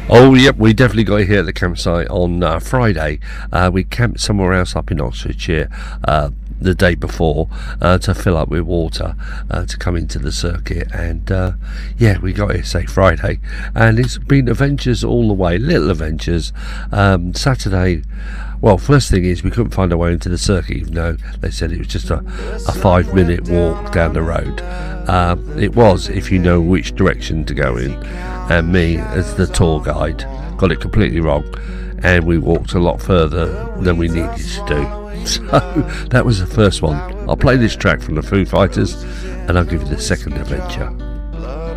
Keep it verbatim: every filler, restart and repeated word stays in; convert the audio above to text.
Oh, yep, we definitely got here at the campsite on uh, Friday. Uh, we camped somewhere else up in Oxfordshire uh, the day before uh, to fill up with water uh, to come into the circuit. And uh, yeah, we got here, say, Friday. And it's been adventures all the way, little adventures. Um, Saturday, well, first thing is we couldn't find our way into the circuit, even though they said it was just a, a five minute walk down the road. Um, it was, if you know which direction to go in. And me, as the tour guide, got it completely wrong, and we walked a lot further than we needed to do. So that was the first one. I'll play this track from the Foo Fighters, and I'll give you the second adventure.